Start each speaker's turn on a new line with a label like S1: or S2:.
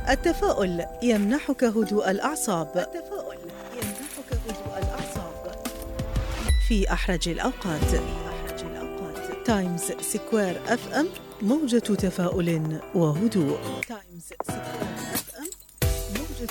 S1: التفاؤل يمنحك هدوء الأعصاب. التفاؤل يمنحك هدوء الأعصاب في أحرج الأوقات. تايمز سكوير FM، موجة تفاؤل وهدوء. تايمز سكوير